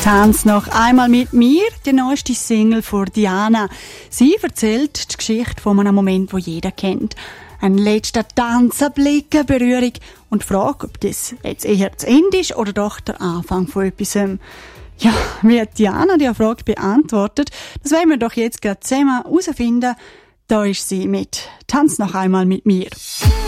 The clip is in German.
Tanz noch einmal mit mir, die neueste Single von Diana. Sie erzählt die Geschichte von einem Moment, wo jeder kennt. Ein letzter Tanz, ein Blick, eine Berührung und die Frage, ob das jetzt eher das Ende ist oder doch der Anfang von etwas. Ja, wie Diana die Frage beantwortet, das wollen wir doch jetzt gerade zusammen herausfinden. Da ist sie mit Tanz noch einmal mit mir.